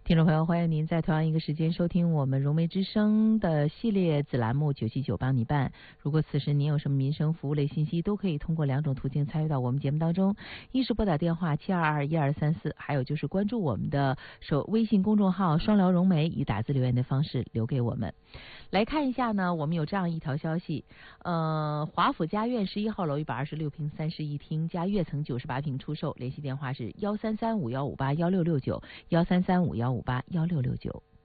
听众朋友，欢迎您在同样一个时间收听我们融媒之声的系列子栏目979帮你办。如果此时您有什么民生服务类信息，都可以通过2种途径参与到我们节目当中。一是拨打电话7221234，还有就是关注我们的微信公众号双聊融媒，以打字留言的方式留给我们。来看一下呢，我们有这样一条消息，华府家苑11号楼126平31厅加跃层98平出售，联系电话是1335158166913351581669。